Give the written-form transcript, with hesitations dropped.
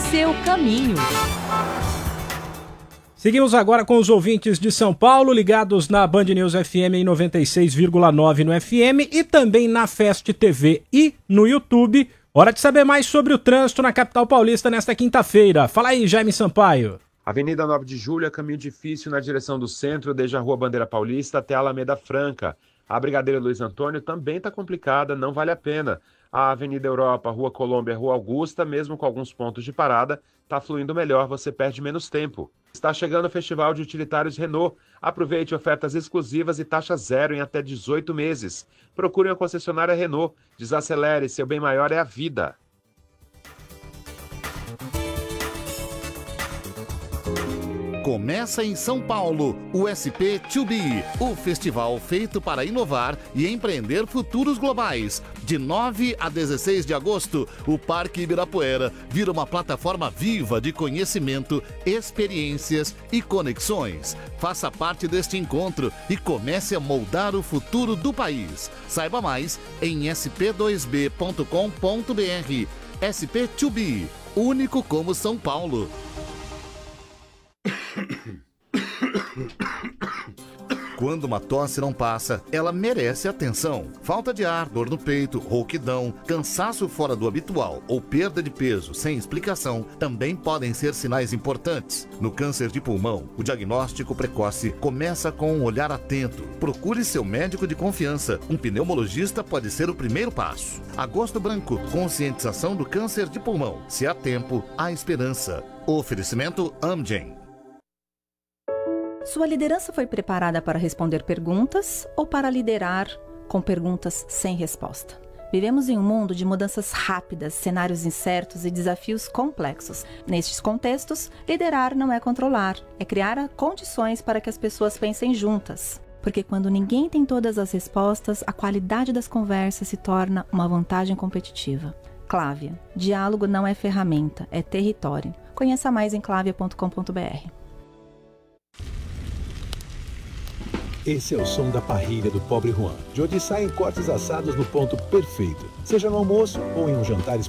seu caminho. Seguimos agora com os ouvintes de São Paulo, ligados na Band News FM em 96,9 no FM e também na Fest TV e no YouTube. Hora de saber mais sobre o trânsito na capital paulista nesta quinta-feira. Fala aí, Jaime Sampaio. Avenida 9 de Julho é caminho difícil na direção do centro, desde a Rua Bandeira Paulista até a Alameda Franca. A Brigadeiro Luiz Antônio também está complicada, não vale a pena. A Avenida Europa, Rua Colômbia, Rua Augusta, mesmo com alguns pontos de parada, está fluindo melhor, você perde menos tempo. Está chegando o Festival de Utilitários Renault. Aproveite ofertas exclusivas e taxa zero em até 18 meses. Procure uma concessionária Renault. Desacelere, seu bem maior é a vida. Começa em São Paulo, o SP2B, o festival feito para inovar e empreender futuros globais. De 9 a 16 de agosto, o Parque Ibirapuera vira uma plataforma viva de conhecimento, experiências e conexões. Faça parte deste encontro e comece a moldar o futuro do país. Saiba mais em sp2b.com.br. SP2B, único como São Paulo. Quando uma tosse não passa, ela merece atenção. Falta de ar, dor no peito, rouquidão, cansaço fora do habitual ou perda de peso sem explicação também podem ser sinais importantes. No câncer de pulmão, o diagnóstico precoce começa com um olhar atento. Procure seu médico de confiança. Um pneumologista pode ser o primeiro passo. Agosto Branco, conscientização do câncer de pulmão. Se há tempo, há esperança. Oferecimento Amgen. Sua liderança foi preparada para responder perguntas ou para liderar com perguntas sem resposta? Vivemos em um mundo de mudanças rápidas, cenários incertos e desafios complexos. Nestes contextos, liderar não é controlar, é criar condições para que as pessoas pensem juntas. Porque quando ninguém tem todas as respostas, a qualidade das conversas se torna uma vantagem competitiva. Clávia. Diálogo não é ferramenta, é território. Conheça mais em clavia.com.br. Esse é o som da parrilha do Pobre Juan, de onde saem cortes assados no ponto perfeito, seja no almoço ou em um jantar